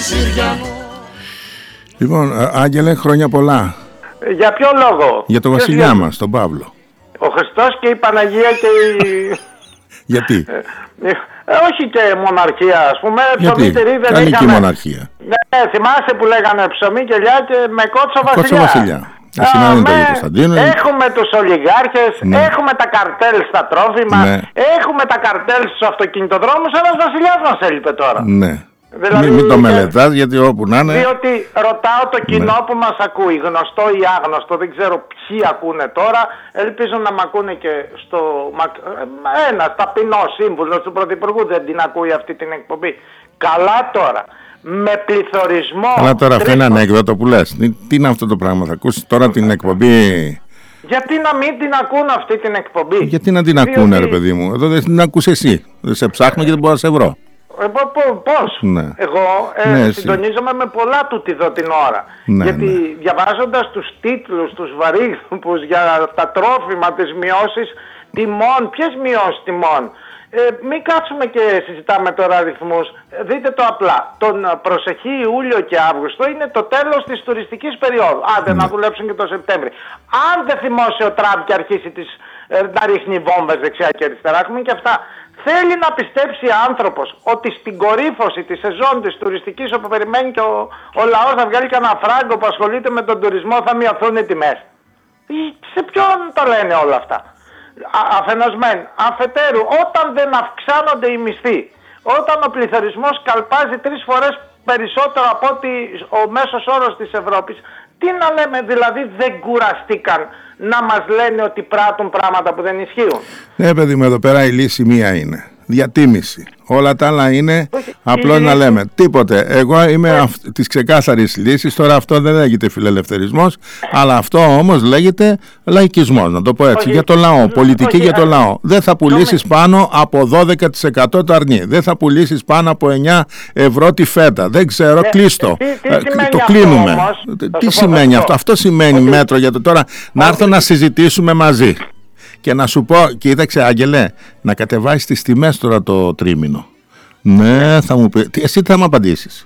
Λοιπόν, Άγγελε, χρόνια πολλά. Για ποιο λόγο? Για τον βασιλιά μας, τον Παύλο. Ο Χριστός και η Παναγία και η... Γιατί? Όχι και μοναρχία, ας πούμε. Γιατί? Δεν Καλή είχαμε... μοναρχία. Ναι, θυμάσαι που λέγανε ψωμί και λιά και με κότσο βασιλιά. Κότσο βασιλιά. Έχουμε τους ολιγάρχες, ναι. Έχουμε τα καρτέλ στα τρόφιμα, ναι. Έχουμε τα καρτέλ στους αυτοκινητοδρόμους. Ένας βασιλιάς μας έλειπε τώρα. Ναι. Δηλαδή, μην το μελετάς, γιατί όπου να είναι. Διότι ρωτάω το κοινό, ναι. Που μας ακούει, γνωστό ή άγνωστο, δεν ξέρω ποιοι ακούνε τώρα. Ελπίζω να μ' ακούνε και στο... Ένας ταπεινός σύμβουλος του Πρωθυπουργού δεν την ακούει αυτή την εκπομπή. Καλά τώρα. Με πληθωρισμό. Αλλά τώρα αυτό είναι ανέκδοτο που λες. Τι είναι αυτό το πράγμα, θα ακούσεις τώρα την εκπομπή? Γιατί να μην την ακούν αυτή την εκπομπή? Γιατί να την ακούνε, ρε παιδί μου? Εδώ δεν την ακούς εσύ. Δεν σε ψάχνω και δεν μπορώ να σε βρω. Πώς? Ναι. Εγώ συντονίζομαι με πολλά τούτιδο την ώρα. Ναι, γιατί ναι. Διαβάζοντας τους τίτλους, τους βαρύγδουπους για τα τρόφιμα, τις μειώσεις τιμών, ποιες μειώσεις τιμών? Μην κάτσουμε και συζητάμε τώρα αριθμούς. Δείτε το απλά. Τον προσεχή Ιούλιο και Αύγουστο είναι το τέλος της τουριστικής περίοδου. Άντε να δουλέψουν και το Σεπτέμβρη. Αν δεν θυμώσει ο Τραμπ και αρχίσει να ρίχνει βόμβες δεξιά και αριστερά, έχουμε και αυτά. Θέλει να πιστέψει άνθρωπος ότι στην κορύφωση της σεζόν της τουριστικής, όπου περιμένει και ο λαός να βγάλει κανένα φράγκο που ασχολείται με τον τουρισμό, θα μειωθούν οι τιμές? Σε ποιον τα λένε όλα αυτά? Αφενός μεν, αφετέρου, όταν δεν αυξάνονται οι μισθοί, όταν ο πληθωρισμός καλπάζει 3 φορές περισσότερο από ότι ο μέσος όρος της Ευρώπης, τι να λέμε, δηλαδή δεν κουραστήκαν να μας λένε ότι πράττουν πράγματα που δεν ισχύουν? Ναι, παιδί μου, εδώ πέρα η λύση μία είναι. Διατίμηση. Όλα τα άλλα είναι απλώς να λέμε τίποτε. Εγώ είμαι της ξεκάθαρης λύσης. Τώρα αυτό δεν λέγεται φιλελευθερισμός, αλλά αυτό όμως λέγεται λαϊκισμός, να το πω έτσι. Για το λαό, πολιτική για το λαό. Δεν θα πουλήσεις πάνω από 12% το αρνί. Δεν θα πουλήσεις πάνω από 9 ευρώ τη φέτα. Δεν ξέρω, κλείστο. Το κλείνουμε. Τι σημαίνει αυτό? Αυτό σημαίνει μέτρο για το τώρα να έρθω να συζητήσουμε μαζί. Και να σου πω, κοίταξε Άγγελε, να κατεβάσεις τις τιμές τώρα το τρίμηνο. Ναι, θα μου πει. Εσύ τι θα μου απαντήσεις?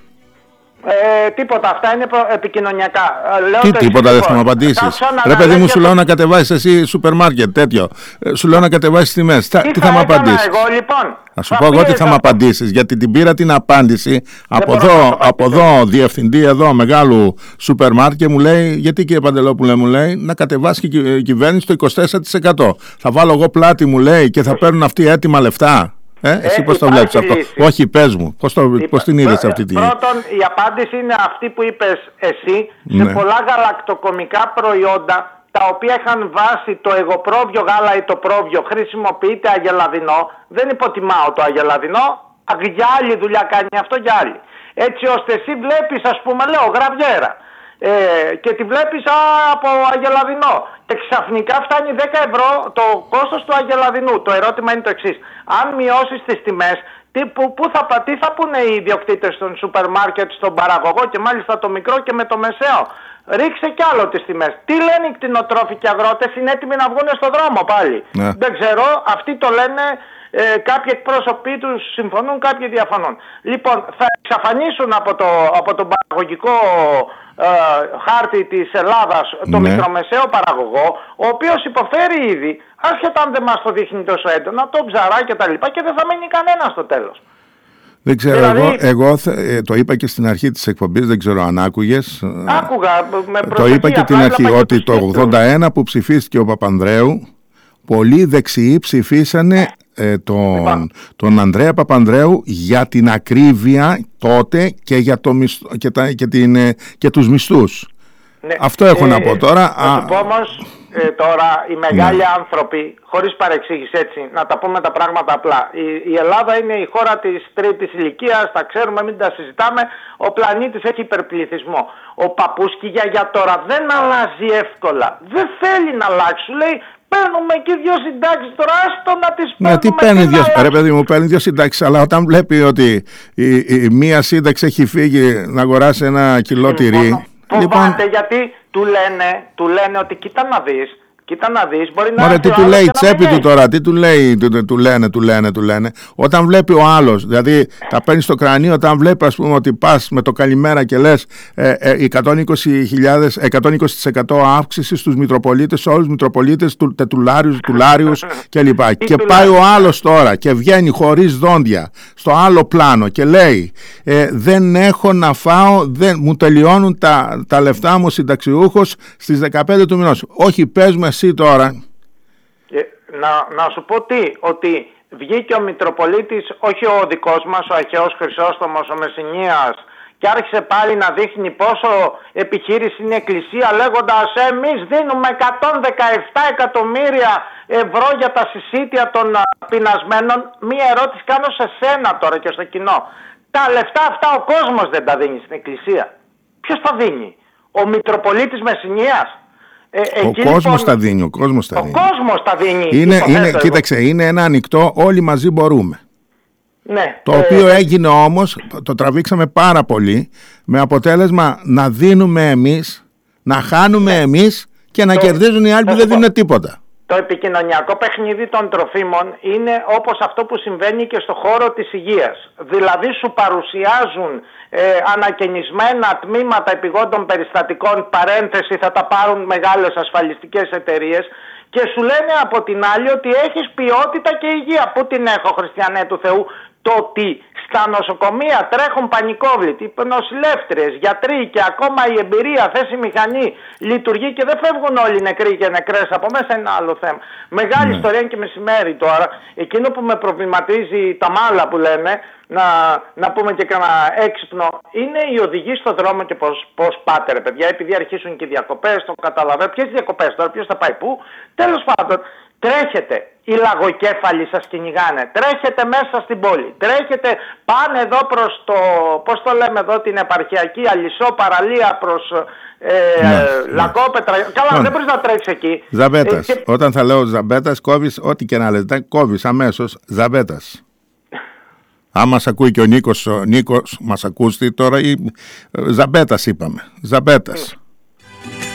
Τίποτα, αυτά είναι επικοινωνιακά. Τίποτα δεν θα μου απαντήσεις? Ρε παιδί μου, σου λέω να κατεβάσεις εσύ σούπερ μάρκετ, τέτοιο. Σου λέω να κατεβάσεις τιμές. Τι θα μου απαντήσεις? Εγώ, λοιπόν, θα σου πω εγώ τι θα μου απαντήσεις. Γιατί την πήρα την απάντηση από εδώ, διευθυντή εδώ μεγάλου σούπερ μάρκετ, μου λέει, γιατί κύριε Παντελόπουλε, μου λέει, να κατεβάσει και η κυβέρνηση το 24%. Θα βάλω εγώ πλάτη, μου λέει, και θα παίρνουν αυτοί έτοιμα λεφτά. Εσύ πώς το βλέπεις αυτό? Όχι, πες μου, πώς την είδες αυτή τη... Πρώτον, η απάντηση είναι αυτή που είπες εσύ. Σε πολλά γαλακτοκομικά προϊόντα, τα οποία είχαν βάσει το εγωπρόβιο γάλα ή το πρόβιο, χρησιμοποιείται αγελαδινό. Δεν υποτιμάω το αγελαδινό. Για άλλη δουλειά κάνει αυτό, για άλλη. Έτσι ώστε εσύ βλέπεις, ας πούμε, λέω, γραβιέρα. Και τη βλέπεις από αγελαδινό και ξαφνικά φτάνει 10 ευρώ το κόστος του αγελαδινού. Το ερώτημα είναι το εξής: αν μειώσεις τις τιμές, τι θα πούνε οι ιδιοκτήτες των σούπερ μάρκετ στον παραγωγό, και μάλιστα το μικρό και με το μεσαίο? Ρίξε κι άλλο τις τιμές. Τι λένε οι κτηνοτρόφοι και αγρότες? Είναι έτοιμοι να βγουν στον δρόμο πάλι. Δεν ξέρω, αυτοί το λένε. Κάποιοι εκπρόσωποι τους συμφωνούν, κάποιοι διαφωνούν. Λοιπόν, θα εξαφανίσουν από τον παραγωγικό χάρτη της Ελλάδας το μικρομεσαίο παραγωγό, ο οποίος υποφέρει ήδη, άσχετα αν δεν μας το δείχνει τόσο έντονα, το ψαρά και τα λοιπά, και δεν θα μείνει κανένα στο τέλος. Δεν ξέρω, δηλαδή, εγώ το είπα και στην αρχή της εκπομπής, δεν ξέρω αν άκουγες. Άκουγα με προσοχή. Το είπα και την αρχή, ότι το 81 που ψηφίστηκε ο Παπανδρέου, πολλοί δεξιοί ψηφίσανε τον Ανδρέα Παπανδρέου για την ακρίβεια τότε και για και τους μισθούς. Ναι. Αυτό έχω να πω τώρα. Να σου πω όμως, τώρα οι μεγάλοι άνθρωποι, χωρίς παρεξήγηση, έτσι, να τα πούμε τα πράγματα απλά. Η Ελλάδα είναι η χώρα της τρίτης ηλικίας, τα ξέρουμε, μην τα συζητάμε. Ο πλανήτης έχει υπερπληθυσμό. Ο παππούς και η γιαγιά τώρα δεν αλλάζει εύκολα. Δεν θέλει να αλλάξει, σου λέει. Παίρνουμε εκεί 2 συντάξεις τώρα, άστο να τις παίρνουμε. Τι παίρνει ρε παιδί μου, παίρνει 2 συντάξεις, αλλά όταν βλέπει ότι η μία σύνταξη έχει φύγει να αγοράσει 1 κιλό τυρί. Φοβάται, γιατί του λένε ότι κοίτα να δεις, Κοίτα να δεις, μπορεί να... Ωραία, τι του λέει η τσέπη του τώρα, τι του λέει, του λένε. Όταν βλέπει ο άλλος, δηλαδή τα παίρνει στο κρανίο, όταν βλέπει, ας πούμε, ότι πας με το καλημέρα και λες 120% αύξηση στους Μητροπολίτες, σε όλους τους Μητροπολίτες, τουλάριους κλπ. Και πάει ο άλλος τώρα και βγαίνει χωρίς δόντια στο άλλο πλάνο και λέει δεν έχω να φάω, μου τελειώνουν τα λεφτά μου συνταξιούχος στις 15 του μηνός. Όχι, πες μου εσύ τώρα. Να σου πω ότι βγήκε ο Μητροπολίτης, όχι ο δικός μας, ο Αρχαίος Χρυσόστομος, ο Μεσσηνίας, και άρχισε πάλι να δείχνει πόσο επιχείρηση είναι η Εκκλησία, λέγοντας εμείς δίνουμε 117 εκατομμύρια ευρώ για τα συσίτια των πεινασμένων. Μία ερώτηση κάνω σε σένα τώρα και στο κοινό. Τα λεφτά αυτά ο κόσμος δεν τα δίνει στην Εκκλησία. Ποιος τα δίνει? Ο Μητροπολίτης Μεσσηνίας? Ο κόσμος τα δίνει. Ο κόσμος τα δίνει. Κοίταξε, είναι ένα ανοιχτό, όλοι μαζί μπορούμε. Ναι, το οποίο έγινε όμως, το τραβήξαμε πάρα πολύ, με αποτέλεσμα να δίνουμε εμείς, να χάνουμε εμείς και να κερδίζουν οι άλλοι που δεν δίνουν τίποτα. Το επικοινωνιακό παιχνίδι των τροφίμων είναι όπως αυτό που συμβαίνει και στο χώρο της υγείας. Δηλαδή σου παρουσιάζουν ανακαινισμένα τμήματα επιγόντων περιστατικών, παρένθεση θα τα πάρουν μεγάλες ασφαλιστικές εταιρείες, και σου λένε από την άλλη ότι έχεις ποιότητα και υγεία. Πού την έχω, χριστιανέ του Θεού? Το ότι στα νοσοκομεία τρέχουν πανικόβλητοι, νοσηλεύτριες, γιατροί και ακόμα η εμπειρία, θέση μηχανή λειτουργεί και δεν φεύγουν όλοι νεκροί και νεκρές από μέσα, είναι άλλο θέμα. Μεγάλη ιστορία και μεσημέρι τώρα. Εκείνο που με προβληματίζει, τα μάλα που λένε, να πούμε και κανένα έξυπνο, είναι οι οδηγοί στο δρόμο και πώς πάτε ρε παιδιά, επειδή αρχίσουν και οι διακοπές, το καταλαβαίνω. Ποιες διακοπές τώρα, ποιος θα πάει πού? Τέλος πάντων, τρέχετε. Οι λαγοκέφαλοι σας κυνηγάνε. Τρέχετε μέσα στην πόλη. Τρέχετε, πάνε εδώ προς το, πώς το λέμε εδώ, την επαρχιακή Αλυσό παραλία προς Λακόπετρα. Καλά, δεν μπορείς να τρέξεις εκεί. Ζαμπέτας. Όταν θα λέω Ζαμπέτας, κόβεις ό,τι και να λέτε. Κόβεις αμέσως Ζαμπέτας. Άμα σ' ακούει και ο Νίκος μας ακούσει τώρα, Ζαμπέτας είπαμε. Ζαμπέτας.